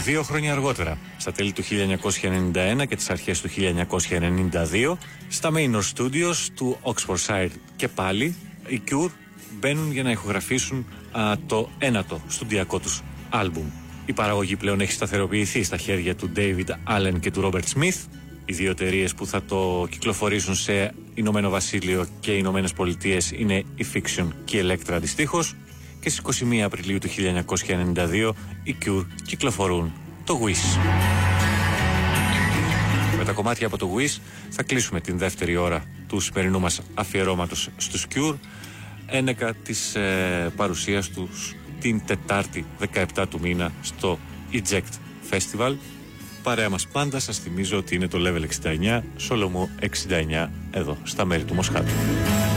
2 χρόνια αργότερα, στα τέλη του 1991 και τις αρχές του 1992, στα Manor Studios του Oxfordshire και πάλι, οι Cure μπαίνουν για να ηχογραφήσουν το ένατο στουντιακό τους άλμπουμ. Η παραγωγή πλέον έχει σταθεροποιηθεί στα χέρια του David Allen και του Robert Smith, οι δύο εταιρείες που θα το κυκλοφορήσουν σε Ηνωμένο Βασίλειο και Ηνωμένες Πολιτείες είναι η Fiction και η Elektra αντιστοίχως, και στις 21 Απριλίου του 1992 οι Cure κυκλοφορούν το Wish. Με τα κομμάτια από το Wish θα κλείσουμε την δεύτερη ώρα του σημερινού μας αφιερώματος στους Cure, ένεκα της παρουσίας τους την Τετάρτη 17 του μήνα στο Eject Festival. Παρέα μας πάντα σας θυμίζω ότι είναι το Level 69, Σολομού 69, εδώ στα μέρη του Μοσχάτου.